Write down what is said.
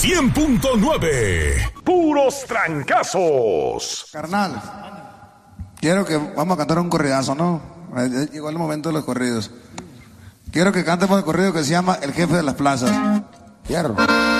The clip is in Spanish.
100.9. Puros trancazos. Carnal, quiero que vamos a cantar un corridazo, ¿no? Llegó el momento de los corridos. Quiero que cantemos el corrido que se llama El Jefe de las Plazas. Fierro.